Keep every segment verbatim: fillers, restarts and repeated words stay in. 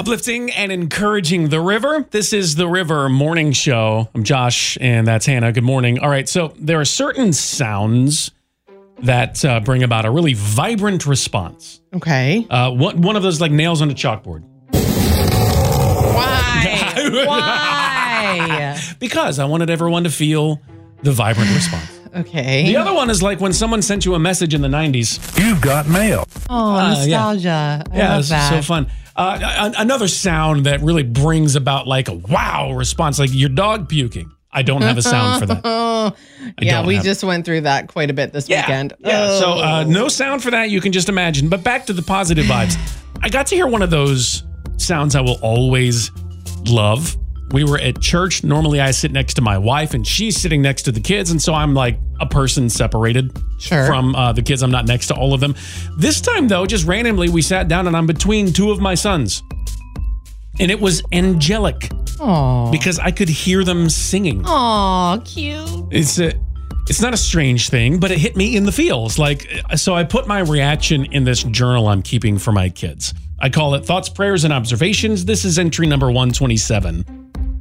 Uplifting and encouraging the river. This is the River Morning Show. I'm Josh, and that's Hannah. Good morning. All right, so there are certain sounds that uh, bring about a really vibrant response. Okay. Uh, one, one of those like nails on a chalkboard. Why? Why? Because I wanted everyone to feel the vibrant response. Okay. The other one is like when someone sent you a message in the nineties. You've got mail. Oh, Uh, nostalgia. yeah, I yeah love this that. is so fun. Uh, a- another sound that really brings about like a wow response, like your dog puking. I don't have a sound for that. Oh, I yeah, don't we have- just went through that quite a bit this Yeah, weekend. yeah. Oh. So uh, no sound for that. You can just imagine. But back to the positive vibes. I got to hear one of those sounds I will always love. We were at church. Normally I sit next to my wife and she's sitting next to the kids. And so I'm like a person separated Sure. from uh, the kids. I'm not next to all of them. This time though, just randomly, we sat down and I'm between two of my sons. And it was angelic Aw. because I could hear them singing. Aw, cute. It's a, it's not a strange thing, but it hit me in the feels. Like, so I put my reaction in this journal I'm keeping for my kids. I call it Thoughts, Prayers, and Observations. This is entry number one twenty-seven.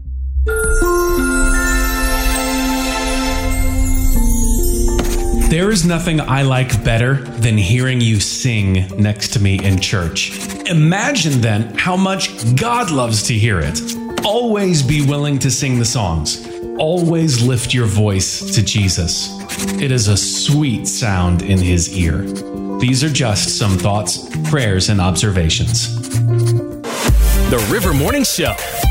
There is nothing I like better than hearing you sing next to me in church. Imagine then how much God loves to hear it. Always be willing to sing the songs. Always lift your voice to Jesus. It is a sweet sound in his ear. These are just some thoughts, prayers, and observations. The River Morning Show.